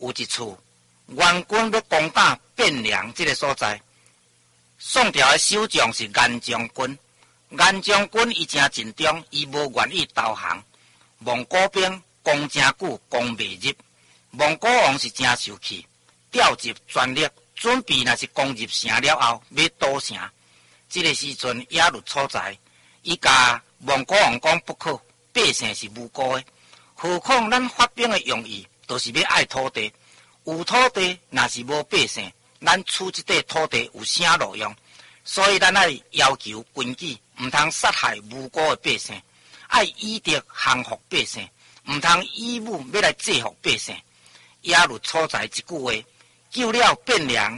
有一处元军要攻打汴梁这个所在，宋朝的首将是颜将军。颜将军伊正尽忠，伊无愿意投降。蒙古兵攻真久，攻未入。蒙古王是真生气，调集全力，准备若是攻入城了后要夺城。这个时阵，耶律楚材伊甲蒙古王讲不可，百姓是无辜的。何况咱发兵的用意，就是要爱土地。有土地，若是无百姓，咱处这块土地有啥路用？所以咱爱要求军纪，唔通杀害无辜的百姓，爱以德降服百姓，唔通以武要来制服百姓。耶律楚材一句话，救了汴梁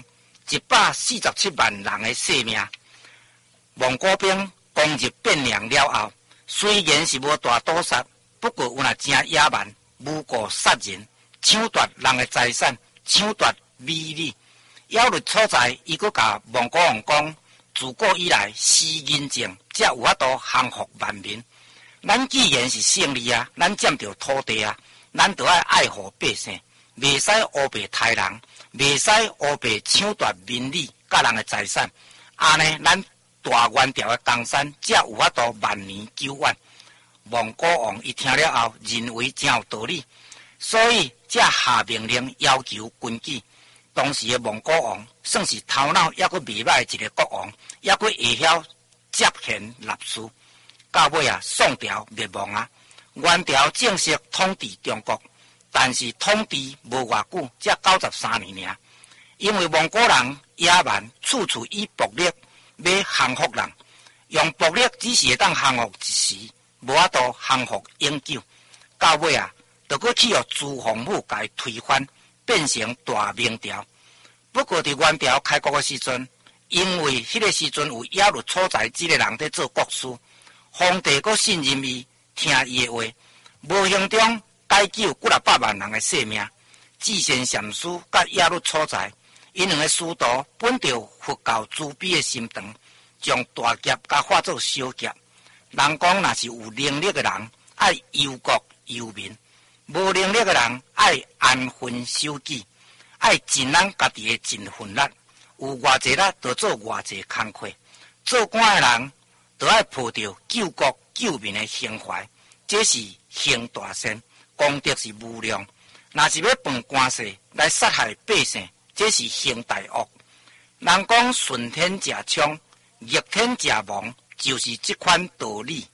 147万人的性命。蒙古兵攻入汴梁了后，虽然是无大屠杀，不过有那真野蛮，无故杀人，抢夺人的财产，抢夺美女。耶律楚材伊阁甲蒙古王讲，自古以来施仁政，才有法度降服万民。咱既然是胜利啊，咱占着土地啊，咱就要爱护百姓，袂使乌白杀人，袂使乌白抢夺民女甲人的财产。安尼，咱大元朝的江山才有法度万年久远。蒙古王伊听了后，认为真有道理，所以才下命令要求军纪。当时的蒙古王算是头脑也阁袂歹一个国王，也阁会晓接贤立嗣。到尾啊，宋朝灭亡啊，元朝正式统治中国，但是统治无偌久，才93年尔。因为蒙古人野蛮，处处以暴力要降服人，用暴力只是会当降服一时，无法度降服永久。到尾啊，就阁去予朱洪武甲伊推翻，变成大明朝。不过伫元朝开国的时阵，因为迄个时阵有耶律楚材这个人在做国师，皇帝阁信任伊，听伊的话，无形中解救几六百万人的性命。至善禅师甲耶律楚材，因两个师徒本着佛教慈悲的心肠，将大劫甲化作小劫。人讲若是有能力的人，爱忧国忧民；无能力的人，爱安分守己。爱尽咱家己的尽份力，有偌济力就做偌济工课。做官的人就爱抱着救国救民的情怀，这是行大善，功德是无量。若是要放官势来杀害百姓，这是行大恶。人讲顺天者昌，逆天者亡，就是这款道理。